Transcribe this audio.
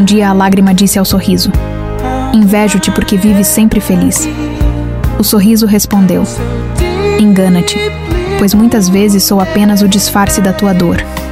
dia a lágrima disse ao sorriso: invejo-te porque vives sempre feliz. O sorriso respondeu: engana-te, pois muitas vezes sou apenas o disfarce da tua dor.